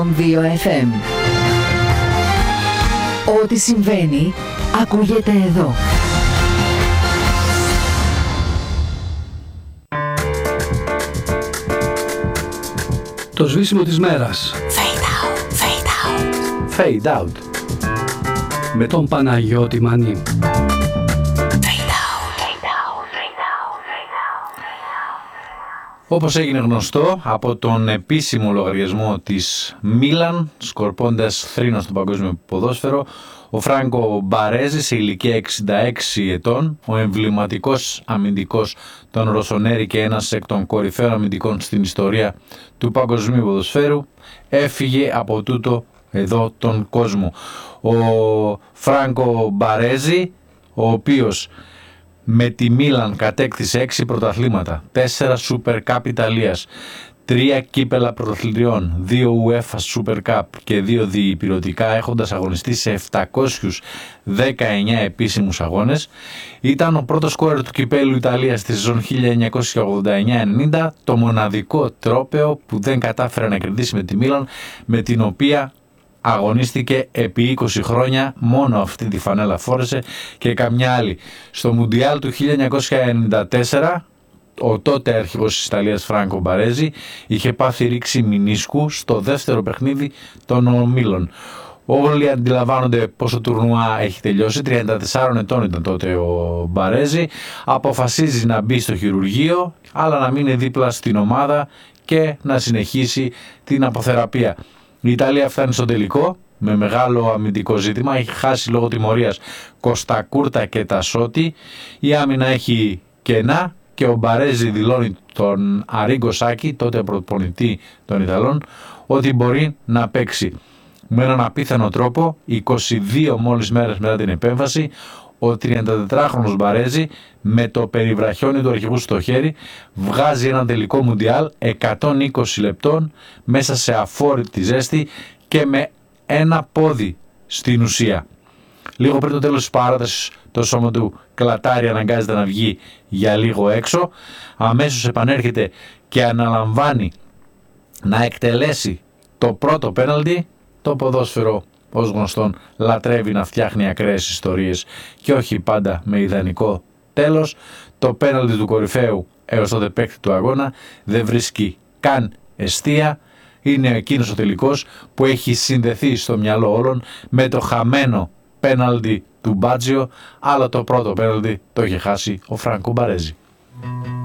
2 FM. Ό,τι συμβαίνει ακούγεται εδώ. Το σβήσιμο της μέρας. Fade out. Με τον Παναγιώτη Μανή. Όπως έγινε γνωστό από τον επίσημο λογαριασμό της Μίλαν, σκορπώντας θρήνο στο παγκόσμιο ποδόσφαιρο, ο Φράνκο Μπαρέζη σε ηλικία 66 ετών, ο εμβληματικός αμυντικός των Ροσονέρι και ένας εκ των κορυφαίων αμυντικών στην ιστορία του παγκοσμίου ποδοσφαίρου, έφυγε από τούτο εδώ τον κόσμο. Ο Φράνκο Μπαρέζη, ο οποίος με τη Μίλαν κατέκτησε 6 πρωταθλήματα, 4 Super Cup Ιταλίας, 3 κύπελα πρωταθλητριών, 2 UEFA Super Cup και 2 διυπηρωτικά, έχοντας αγωνιστεί σε 719 επίσημους αγώνες. Ήταν ο πρώτος σκόρερ του κυπέλου Ιταλίας στη σεζόν 1989-90, το μοναδικό τρόπαιο που δεν κατάφερε να κερδίσει με τη Μίλαν, με την οποία αγωνίστηκε επί 20 χρόνια, μόνο αυτή τη φανέλα φόρεσε και καμιά άλλη. Στο Μουντιάλ του 1994, ο τότε αρχηγός της Ιταλίας Φράνκο Μπαρέζη είχε πάθει ρήξη μηνίσκου στο δεύτερο παιχνίδι των ομίλων. Όλοι αντιλαμβάνονται πόσο τουρνουά έχει τελειώσει. 34 ετών ήταν τότε ο Μπαρέζη. Αποφασίζει να μπει στο χειρουργείο, αλλά να μείνει δίπλα στην ομάδα και να συνεχίσει την αποθεραπεία. Η Ιταλία φτάνει στο τελικό με μεγάλο αμυντικό ζήτημα. Έχει χάσει λόγω τιμωρίας Κωστακούρτα και Τασότη. Η άμυνα έχει κενά και ο Μπαρέζη δηλώνει τον Αρίγκο Σάκη, τότε προπονητή των Ιταλών, ότι μπορεί να παίξει. Με έναν απίθανο τρόπο, 22 μόλις μέρες μετά την επέμβαση, ο 34χρονος Μπαρέζη με το περιβραχιόνι του αρχηγού στο χέρι βγάζει ένα τελικό Μουντιάλ 120 λεπτών μέσα σε αφόρητη ζέστη και με ένα πόδι στην ουσία. Λίγο πριν το τέλος της παράτασης, το σώμα του κλατάρι, αναγκάζεται να βγει για λίγο έξω. Αμέσως επανέρχεται και αναλαμβάνει να εκτελέσει το πρώτο πέναλτι. Το ποδόσφαιρο, ως γνωστόν, λατρεύει να φτιάχνει ακραίες ιστορίες και όχι πάντα με ιδανικό τέλος. Το πέναλτι του κορυφαίου έως τότε παίκτη του αγώνα δεν βρίσκει καν εστία. Είναι εκείνος ο τελικός που έχει συνδεθεί στο μυαλό όλων με το χαμένο πέναλτι του Μπάτζιο, αλλά το πρώτο πέναλτι το είχε χάσει ο Φράνκο Μπαρέζη.